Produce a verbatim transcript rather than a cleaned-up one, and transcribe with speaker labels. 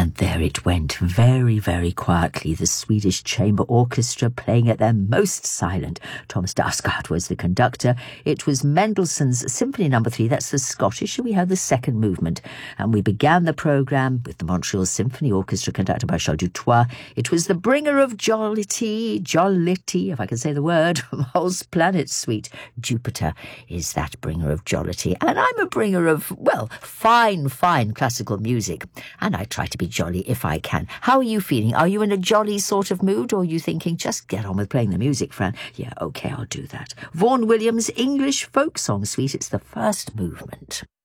Speaker 1: And there it went, very, very quietly, the Swedish Chamber Orchestra playing at their most silent. Thomas Dausgaard was the conductor. It was Mendelssohn's Symphony Number Three, that's the Scottish, and we had the second movement. And we began the programme with the Montreal Symphony Orchestra conducted by Charles Dutoit. It was the bringer of jollity, jollity, if I can say the word, from Holst Planet Suite. Jupiter is that bringer of jollity, and I'm a bringer of, well, fine, fine classical music, and I try to be jolly if I can. How are you feeling? Are you in a jolly sort of mood, or are you thinking, just get on with playing the music, Fran? Yeah, okay, I'll do that. Vaughan Williams' English Folk Song Suite, it's the first movement.